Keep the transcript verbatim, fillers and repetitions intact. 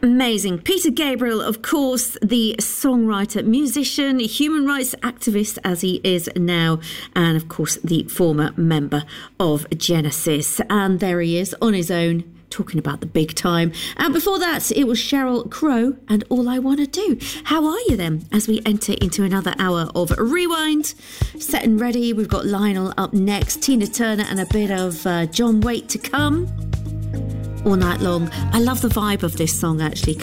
Amazing. Peter Gabriel, of course, the songwriter, musician, human rights activist as he is now, and of course the former member of Genesis. And there he is on his own, talking about the big time. And before that, it was Sheryl Crow and All I Want to Do. How are you then as we enter into another hour of Rewind? Set and ready. We've got Lionel up next, Tina Turner and a bit of uh, John Waite to come all night long. I love the vibe of this song actually.